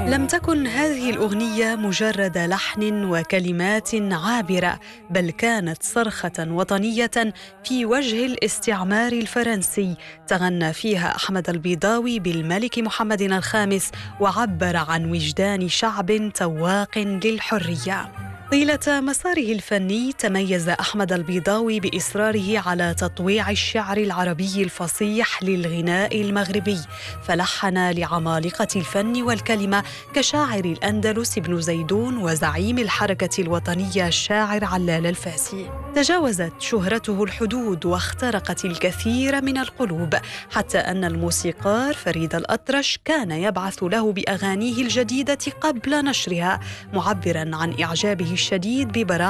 لم تكن هذه الأغنية مجرد لحن وكلمات عابرة، بل كانت صرخة وطنية في وجه الاستعمار الفرنسي. تغنى فيها أحمد البيضاوي بالملك محمد الخامس، وعبر عن وجدان شعب تواق للحرية. طيلة مساره الفني تميز أحمد البيضاوي بإصراره على تطويع الشعر العربي الفصيح للغناء المغربي، فلحن لعمالقة الفن والكلمة كشاعر الأندلس ابن زيدون وزعيم الحركة الوطنية الشاعر علال الفاسي. تجاوزت شهرته الحدود واخترقت الكثير من القلوب، حتى أن الموسيقار فريد الأطرش كان يبعث له بأغانيه الجديدة قبل نشرها، معبراً عن إعجابه الشديد ببراعة